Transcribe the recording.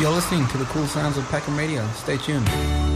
You're listening to the cool sounds of Peckham Radio. Stay tuned.